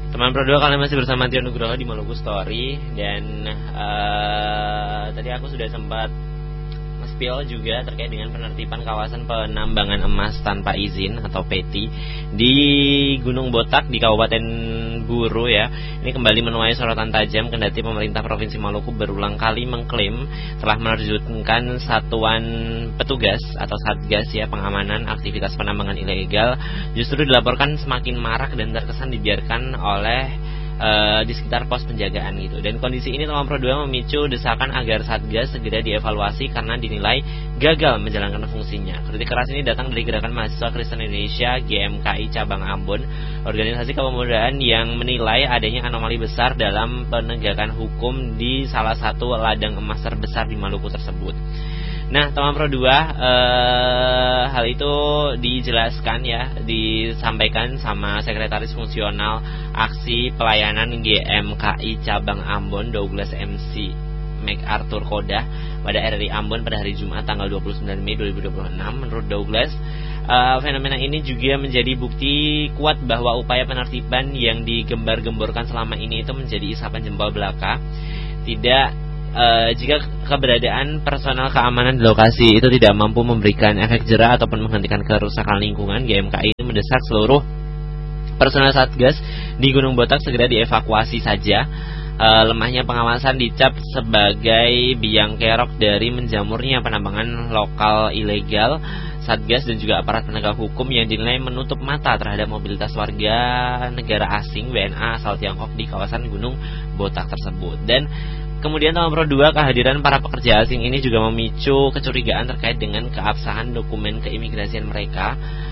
Teman Pro 2, kalian masih bersama Tio Nugroho di Maluku Story. Dan tadi aku sudah sempat spill juga terkait dengan penertiban kawasan penambangan emas tanpa izin atau PETI di Gunung Botak di Kabupaten Buru ya. Ini kembali menuai sorotan tajam kendati pemerintah Provinsi Maluku berulang kali mengklaim telah menerjunkan satuan petugas atau satgas ya pengamanan aktivitas penambangan ilegal, justru dilaporkan semakin marak dan terkesan dibiarkan oleh di sekitar pos penjagaan gitu. Dan kondisi ini teman Pro 2 memicu desakan agar Satgas segera dievaluasi karena dinilai gagal menjalankan fungsinya. Kritik keras ini datang dari Gerakan Mahasiswa Kristen Indonesia GMKI Cabang Ambon, organisasi kepemudaan yang menilai adanya anomali besar dalam penegakan hukum di salah satu ladang emas terbesar di Maluku tersebut. Nah, teman Pro 2, hal itu dijelaskan ya, disampaikan sama Sekretaris Fungsional Aksi Pelayanan GMKI Cabang Ambon, Douglas MC MacArthur Kodah pada RRI Ambon pada hari Jumat tanggal 29 Mei 2026. Menurut Douglas, fenomena ini juga menjadi bukti kuat bahwa upaya penertiban yang digembar-gemborkan selama ini itu menjadi isapan jempol belaka. Jika keberadaan personal keamanan di lokasi itu tidak mampu memberikan efek jera ataupun menghentikan kerusakan lingkungan, GMKI ini mendesak seluruh personal Satgas di Gunung Botak segera dievakuasi saja. Lemahnya pengawasan dicap sebagai biang kerok dari menjamurnya penambangan lokal ilegal. Satgas dan juga aparat penegak hukum yang dinilai menutup mata terhadap mobilitas warga negara asing WNA asal Tiongkok di kawasan Gunung Botak tersebut. Dan kemudian teman Pro 2, kehadiran para pekerja asing ini juga memicu kecurigaan terkait dengan keabsahan dokumen keimigrasian mereka.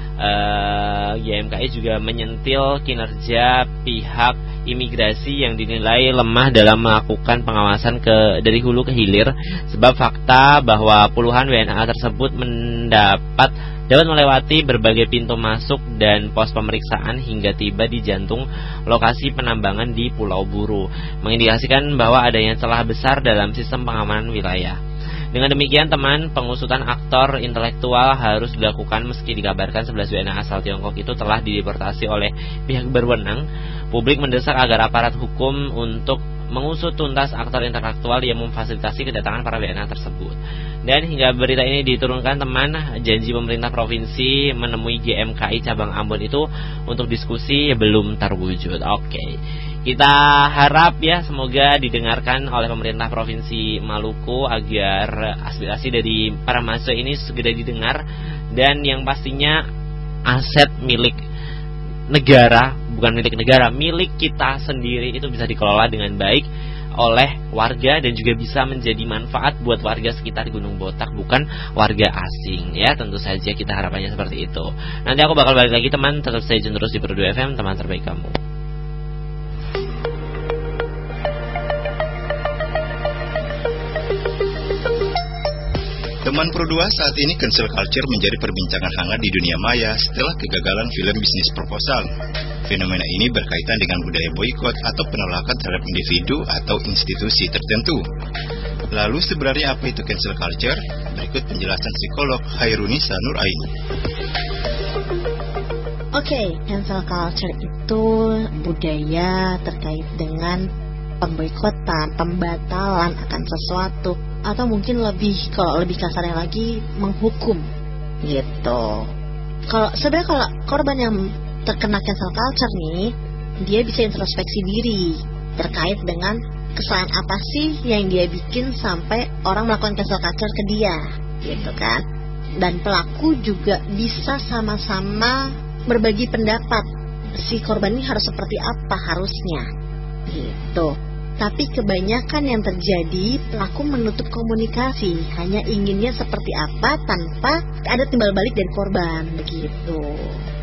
GMKI juga menyentil kinerja pihak imigrasi yang dinilai lemah dalam melakukan pengawasan dari hulu ke hilir, sebab fakta bahwa puluhan WNA tersebut dapat melewati berbagai pintu masuk dan pos pemeriksaan hingga tiba di jantung lokasi penambangan di Pulau Buru, mengindikasikan bahwa adanya celah besar dalam sistem pengamanan wilayah. Dengan demikian teman, pengusutan aktor intelektual harus dilakukan meski dikabarkan 11 WNA asal Tiongkok itu telah dideportasi oleh pihak berwenang. Publik mendesak agar aparat hukum untuk mengusut tuntas aktor intelektual yang memfasilitasi kedatangan para WNA tersebut. Dan hingga berita ini diturunkan teman, janji pemerintah provinsi menemui GMKI Cabang Ambon itu untuk diskusi belum terwujud. Oke. Kita harap ya semoga didengarkan oleh pemerintah Provinsi Maluku agar aspirasi dari para mahasiswa ini segera didengar, dan yang pastinya aset milik negara, bukan milik negara, milik kita sendiri itu bisa dikelola dengan baik oleh warga dan juga bisa menjadi manfaat buat warga sekitar Gunung Botak, bukan warga asing ya. Tentu saja kita harapannya seperti itu. Nanti aku bakal balik lagi teman, tetap stay tune terus di Pro 2 FM, teman terbaik kamu. Teman Pro 2, saat ini cancel culture menjadi perbincangan hangat di dunia maya setelah kegagalan film bisnis proposal. Fenomena ini berkaitan dengan budaya boikot atau penolakan terhadap individu atau institusi tertentu. Lalu sebenarnya apa itu cancel culture? Berikut penjelasan psikolog Hairunisa Nuraini. Oke, cancel culture itu budaya terkait dengan pemboikotan, pembatalan akan sesuatu, atau mungkin kalau lebih kasarnya lagi menghukum gitu. Sebenarnya kalau korban yang terkena cancel culture nih, dia bisa introspeksi diri terkait dengan kesalahan apa sih yang dia bikin sampai orang melakukan cancel culture ke dia gitu kan. Dan pelaku juga bisa sama-sama berbagi pendapat, si korban ini harus seperti apa harusnya gitu. Tapi kebanyakan yang terjadi, pelaku menutup komunikasi, hanya inginnya seperti apa tanpa ada timbal balik dari korban begitu.